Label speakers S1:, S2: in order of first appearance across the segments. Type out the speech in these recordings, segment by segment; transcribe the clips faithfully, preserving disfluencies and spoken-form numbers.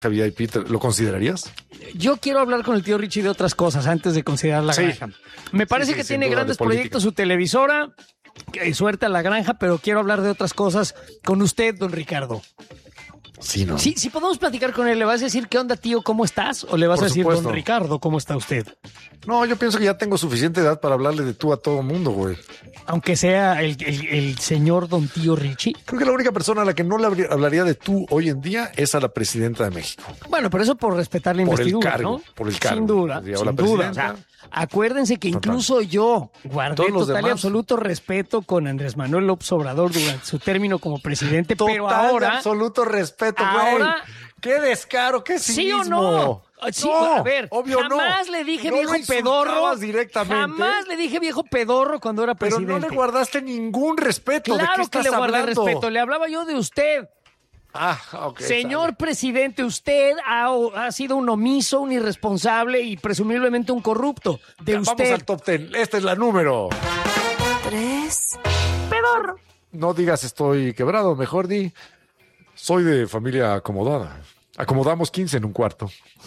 S1: V I P, ¿lo considerarías?
S2: Yo quiero hablar con el tío Richie de otras cosas antes de considerar la
S1: Sí.
S2: granja. Me parece
S1: Sí, sí,
S2: que
S1: sin
S2: tiene
S1: duda,
S2: grandes
S1: de política.
S2: proyectos su televisora. Que suerte a la granja, pero quiero hablar de otras cosas con usted, don Ricardo.
S1: Sí, ¿no?
S2: Sí, si podemos platicar con él, ¿le vas a decir qué onda, tío, cómo estás? ¿O le vas
S1: Por
S2: a decir,
S1: supuesto.
S2: don Ricardo, cómo está usted?
S1: No, yo pienso que ya tengo suficiente edad para hablarle de tú a todo mundo, güey.
S2: Aunque sea el, el- el señor don tío Richie.
S1: Creo que la única persona a la que no le habría- hablaría de tú hoy en día es a la presidenta de México.
S2: Bueno, pero eso por respetar la
S1: Por el
S2: investidura,
S1: cargo,
S2: ¿no?
S1: por el cargo.
S2: Sin duda,
S1: Diría,
S2: sin
S1: "Hola,
S2: duda. O
S1: presidenta".
S2: sea, acuérdense que
S1: Total.
S2: incluso yo guardé
S1: Todos los
S2: total y
S1: demás.
S2: absoluto respeto con Andrés Manuel López Obrador durante su término como presidente, pero
S1: Total y
S2: ahora...
S1: absoluto respeto, güey.
S2: ahora-
S1: Qué descaro, qué
S2: ¿Sí
S1: cinismo.
S2: o no? Sí,
S1: No,
S2: a ver,
S1: obvio
S2: jamás
S1: no.
S2: le dije
S1: No
S2: viejo
S1: lo
S2: pedorro.
S1: insultabas directamente.
S2: Jamás le dije viejo pedorro cuando era
S1: Pero
S2: presidente.
S1: no le guardaste ningún respeto. ¿De qué
S2: Claro que
S1: estás
S2: le guardé
S1: hablando?
S2: respeto. Le hablaba yo de usted.
S1: Ah, ok.
S2: Señor
S1: sale.
S2: presidente, usted ha, ha sido un omiso, un irresponsable y presumiblemente un corrupto. De
S1: Vamos
S2: usted.
S1: al top ten. Esta es la número.
S3: Tres.
S2: Pedorro.
S1: No digas estoy quebrado, mejor di soy de familia acomodada. Acomodamos quince en un cuarto.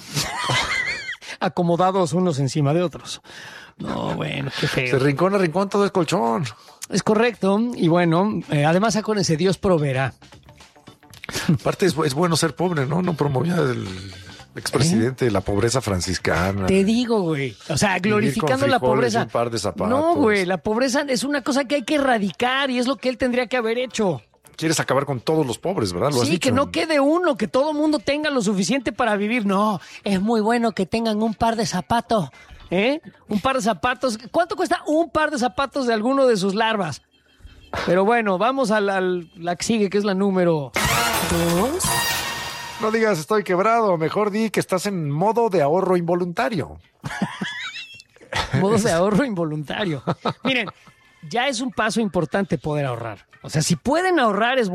S2: Acomodados unos encima de otros. No, bueno, qué
S1: De
S2: feo.
S1: rincón a rincón todo es colchón.
S2: Es correcto. Y bueno, eh, además acuérdense, Dios proveerá.
S1: Aparte es, es bueno ser pobre, ¿no? No promovía el expresidente la pobreza franciscana.
S2: Te digo, güey. O sea, glorificando
S1: con
S2: la
S1: frijoles y
S2: pobreza.
S1: un par de zapatos.
S2: No, güey, la pobreza es una cosa que hay que erradicar y es lo que él tendría que haber hecho.
S1: Quieres acabar con todos los pobres, ¿verdad? Lo has
S2: Sí,
S1: dicho.
S2: que no quede uno, que todo mundo tenga lo suficiente para vivir. No, es muy bueno que tengan un par de zapatos. ¿Eh? Un par de zapatos. ¿Cuánto cuesta un par de zapatos de alguno de sus larvas? Pero bueno, vamos a la, la que sigue, que es la número...
S3: Dos.
S1: No digas estoy quebrado, mejor di que estás en modo de ahorro involuntario.
S2: Modos de ahorro involuntario. Miren, ya es un paso importante poder ahorrar. O sea, si pueden ahorrar es